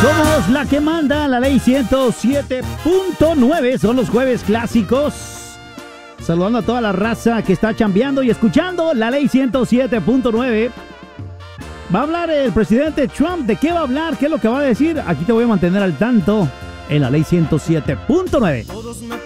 Somos la que manda, la ley 107.9. Son los jueves clásicos. Saludando a toda la raza que está chambeando y escuchando la ley 107.9. Va a hablar el presidente Trump. ¿De qué va a hablar? ¿Qué es lo que va a decir? Aquí te voy a mantener al tanto en la ley 107.9.